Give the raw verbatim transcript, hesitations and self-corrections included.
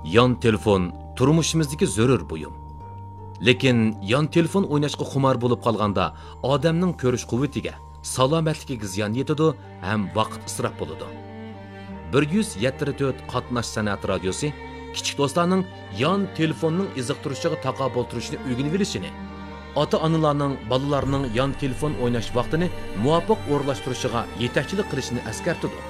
Yon telefon turmushimizdagi zarur buyum. Lekin yon telefon o'ynashga xumor bo'lib qolganda odamning ko'rish quvvatiga, salomatligiga ziyon yetadi ham vaqt isrof bo'ladi. bir yuz yetmish to'rt qatnash san'at radiosi kichik do'stlarning yon telefonning iziqtirishiga taqobil turishni o'rganib olishini, ota-onalarning bolalarning yon telefon o'ynash vaqtini muvofiq o'rlashtirishiga yetakchilik qilishni eskartadi.